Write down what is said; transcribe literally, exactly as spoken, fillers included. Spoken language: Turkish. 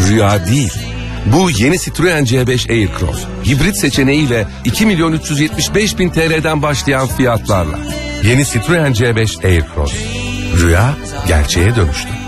rüya değil. Bu yeni Citroen C beş Aircross. Hibrit seçeneğiyle iki milyon üç yüz yetmiş beş bin T L'den başlayan fiyatlarla. Yeni Citroen C beş Aircross. Rüya gerçeğe dönüştü.